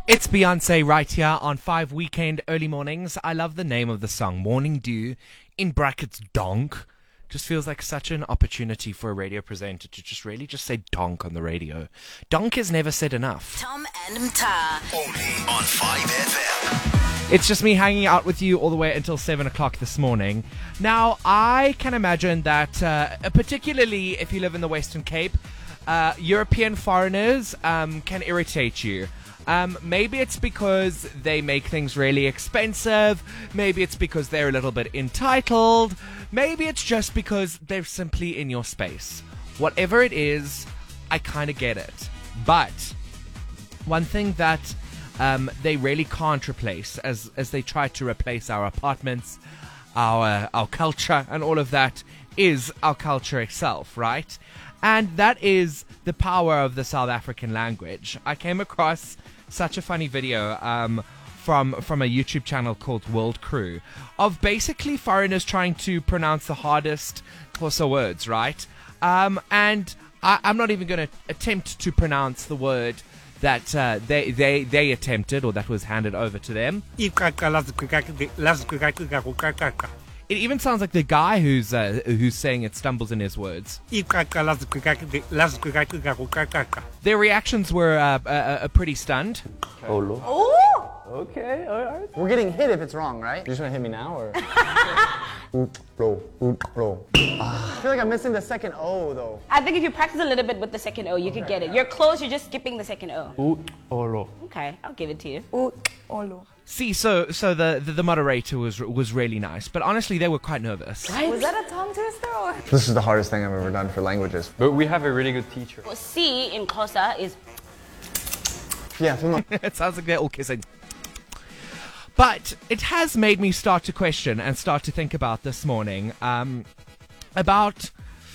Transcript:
It's Beyonce right here on 5 Weekend Early Mornings. I love the name of the song, Morning Dew, in brackets donk. Just feels like such an opportunity for a radio presenter to just say donk on the radio. Donk is never said enough. Tom and Mta. Only on 5FM. It's just me hanging out with you all the way until 7 o'clock this morning. Now, I can imagine that, particularly if you live in the Western Cape, European foreigners can irritate you. Maybe it's because they make things really expensive. Maybe it's because they're a little bit entitled. Maybe it's just because they're simply in your space. Whatever it is, I kind of get it. But one thing that they really can't replace, as they try to replace our apartments, our culture, and all of that, is our culture itself, right? And that is the power of the South African language. I came across such a funny video from a YouTube channel called World Crew of basically foreigners trying to pronounce the hardest Xhosa words, right? And I'm not even going to attempt to pronounce the word that they attempted, or that was handed over to them. It even sounds like the guy who's saying it stumbles in his words. Their reactions were pretty stunned. Oh! Okay, alright. We're getting hit if it's wrong, right? You just want to hit me now, or? I feel like I'm missing the second O, though. I think if you practice a little bit with the second O, you could get it. You're close, you're just skipping the second O. Okay, I'll give it to you. See, so the moderator was really nice, but honestly, they were quite nervous. Was that a tongue twister? Or? This is the hardest thing I've ever done for languages. But we have a really good teacher. Well, C in Xhosa is... Yeah, It sounds like they're all kissing. But it has made me start to question and start to think about this morning, about